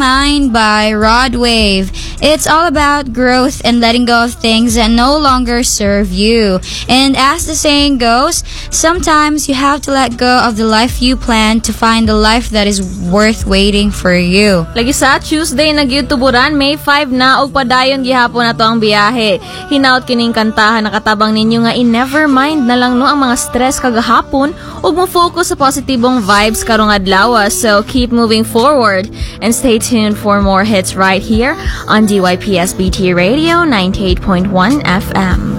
Mind by Rod Wave. It's all about growth and letting go of things that no longer serve you. And as the saying goes, sometimes you have to let go of the life you plan to find the life that is worth waiting for you. Lagi sa Tuesday nagyutuburan May 5 na og padayon gihapon nato ang biyahe. Hinaut kining kantahan nakatabang ninyo nga i-never mind na lang no ang mga stress kagahapon ug mo focus sa positibong vibes karong adlaw. So keep moving forward and stay tuned for more hits right here on DYPS BT Radio 98.1 FM.